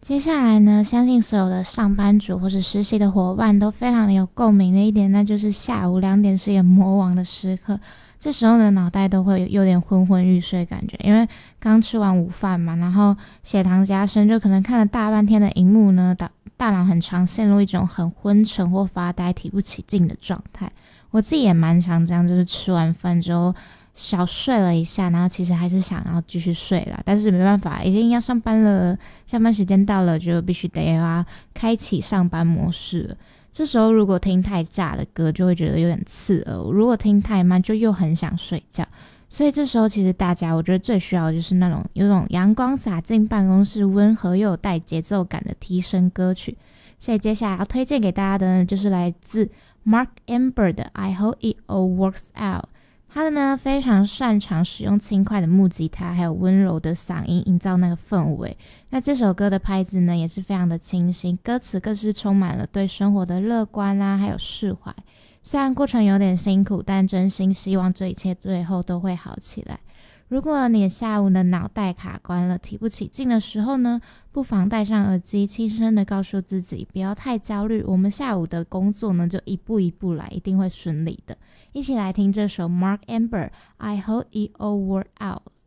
接下来呢，相信所有的上班族或是实习的伙伴都非常的有共鸣的一点，那就是下午2点是一个魔王的时刻。这时候呢，脑袋都会有点昏昏欲睡感觉，因为刚吃完午饭嘛，然后血糖加升，就可能看了大半天的荧幕呢，大脑很常陷入一种很昏沉或发呆、提不起劲的状态。我自己也蛮常这样，就是吃完饭之后小睡了一下，然后其实还是想要继续睡啦，但是没办法，已经要上班了，下班时间到了，就必须得要开启上班模式了。这时候如果听太炸的歌，就会觉得有点刺耳；如果听太慢，就又很想睡觉。所以这时候其实大家，我觉得最需要的就是那种有种阳光洒进办公室、温和又有带节奏感的提神歌曲。所以接下来要推荐给大家的呢，就是来自 Mark Amber 的《I Hope It All Works Out》。他的呢非常擅长使用轻快的木吉他，还有温柔的嗓音，营造那个氛围。那这首歌的拍子呢也是非常的清新，歌词更是充满了对生活的乐观啦，还有释怀。虽然过程有点辛苦，但真心希望这一切最后都会好起来。如果你下午的脑袋卡关了，提不起劲的时候呢，不妨戴上耳机，轻声的告诉自己不要太焦虑，我们下午的工作呢就一步一步来，一定会顺利的。一起来听这首 Mark Amber I Hope It All Work Out。